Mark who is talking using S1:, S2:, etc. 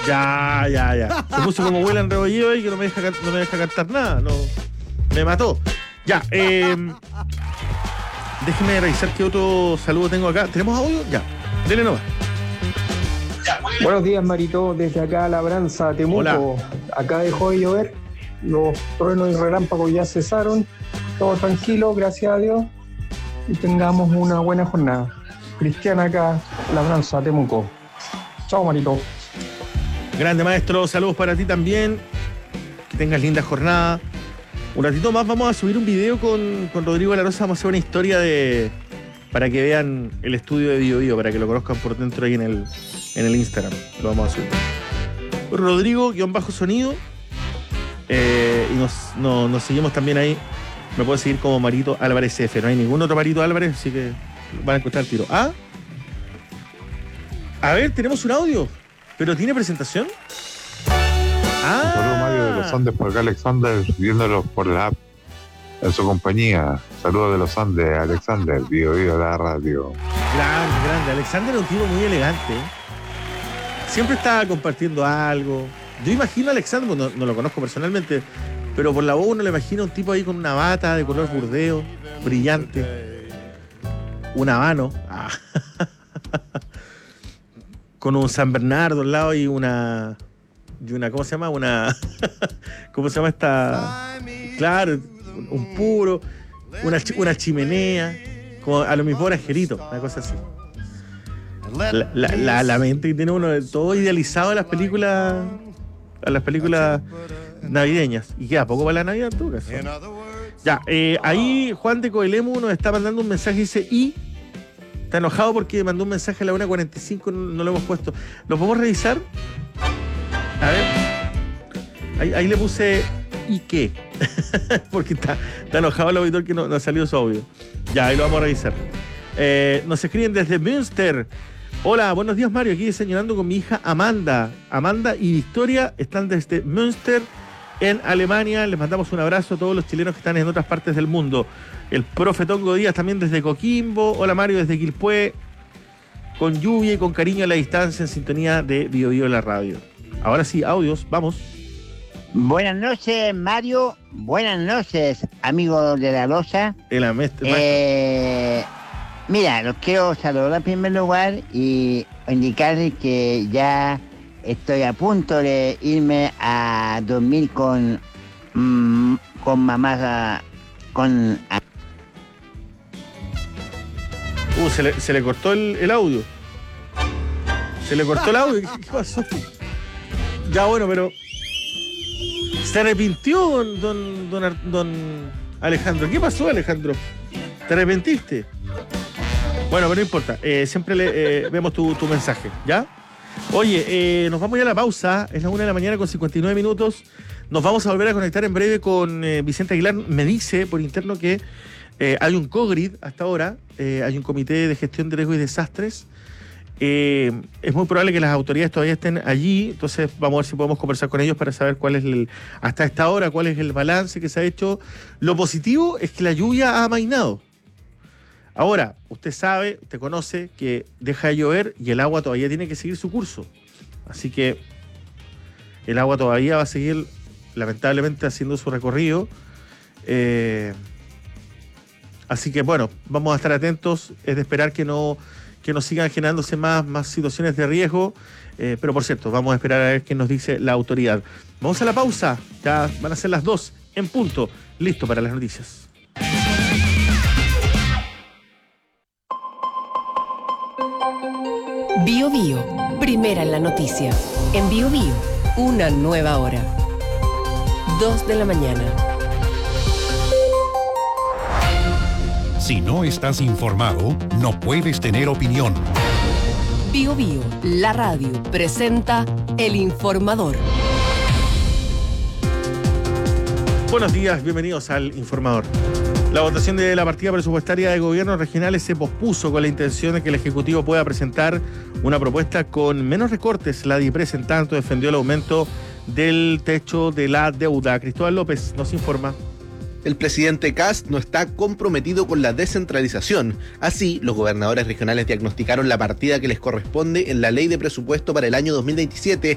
S1: Ya. Se puso como huela en rebollido y que no me deja cantar nada. No, me mató. Ya, déjeme revisar qué otro saludo tengo acá. ¿Tenemos audio? Ya, dele nomás.
S2: Buenos días, Marito, desde acá Labranza, Temuco.
S1: Hola.
S2: Acá dejó de llover, los truenos y relámpagos ya cesaron, todo tranquilo, gracias a Dios, y tengamos una buena jornada. Cristian acá, Labranza, Temuco. Chao, Marito.
S1: Grande maestro, saludos para ti también. Que tengas linda jornada. Un ratito más vamos a subir un video con Rodrigo de la Rosa. Vamos a hacer una historia para que vean el estudio de Bio Bio, para que lo conozcan por dentro ahí en el Instagram. Lo vamos a subir. Rodrigo-sonido. Y nos seguimos también ahí. Me puedes seguir como Marito Álvarez F. No hay ningún otro Marito Álvarez, así que van a encontrar el tiro. A ver, tenemos un audio. ¿Pero tiene presentación?
S3: Saludos, Mario de los Andes, por acá Alexander, viéndolos por la app en su compañía. Saludos de los Andes, Alexander, Bio la radio.
S1: Grande. Alexander es un tipo muy elegante. Siempre está compartiendo algo. Yo imagino a Alexander, no lo conozco personalmente, pero por la voz uno le imagina un tipo ahí con una bata de color burdeo, brillante, un habano. Con un San Bernardo al lado y una ¿cómo se llama? ¿Cómo se llama esta? Claro, un puro, una chimenea, como a lo mismo Angelito, una cosa así. La mente que tiene uno, todo idealizado a las películas navideñas. Y queda poco para la Navidad en todo caso. Ya, ahí Juan de Coelemu nos está mandando un mensaje y dice, está enojado porque mandó un mensaje a la 1:45, no lo hemos puesto. ¿Lo podemos revisar? A ver. Ahí le puse ¿y qué? Porque está enojado el auditor que no ha salido su audio. Ya, ahí lo vamos a revisar. Nos escriben desde Münster. Hola, buenos días, Mario. Aquí desayunando con mi hija Amanda. Amanda y Victoria están desde Münster, en Alemania. Les mandamos un abrazo a todos los chilenos que están en otras partes del mundo. El profe Tongo Díaz también desde Coquimbo. Hola, Mario, desde Quilpué. Con lluvia y con cariño a la distancia, en sintonía de Bio Bio la radio. Ahora sí, audios, vamos.
S4: Buenas noches, Mario. Buenas noches, amigos de la Rosa. Mira, los quiero saludar en primer lugar y indicarles que ya estoy a punto de irme a dormir con mamá.
S1: Se le cortó el audio. Se le cortó el audio. ¿Qué pasó? Ya, bueno, pero se arrepintió don Alejandro. ¿Qué pasó, Alejandro? ¿Te arrepentiste? Bueno, pero no importa. Siempre vemos tu mensaje, ¿ya? Oye, nos vamos ya a la pausa. Es la 1:59 con 59 minutos. Nos vamos a volver a conectar en breve con Vicente Aguilar. Me dice por interno que hay un COGRID hasta ahora. Hay un comité de gestión de riesgos y desastres. Es muy probable que las autoridades todavía estén allí. Entonces vamos a ver si podemos conversar con ellos para saber cuál es hasta esta hora, cuál es el balance que se ha hecho. Lo positivo es que la lluvia ha amainado. Ahora, usted sabe, usted conoce que deja de llover y el agua todavía tiene que seguir su curso. Así que el agua todavía va a seguir, lamentablemente, haciendo su recorrido. Así que, bueno, vamos a estar atentos. Es de esperar que no sigan generándose más situaciones de riesgo. Pero, por cierto, vamos a esperar a ver qué nos dice la autoridad. Vamos a la pausa. Ya van a ser las 2 en punto. Listo para las noticias.
S5: Bio Bio, primera en la noticia. En Bio Bio, una nueva hora. 2 de la mañana.
S6: Si no estás informado, no puedes tener opinión.
S5: Bio Bio, la radio, presenta El Informador.
S1: Buenos días, bienvenidos al Informador. La votación de la partida presupuestaria de gobiernos regionales se pospuso con la intención de que el Ejecutivo pueda presentar una propuesta con menos recortes. La DIPRES, en tanto, defendió el aumento del techo de la deuda. Cristóbal López nos informa.
S7: El presidente Kast no está comprometido con la descentralización. Así, los gobernadores regionales diagnosticaron la partida que les corresponde en la ley de presupuesto para el año 2027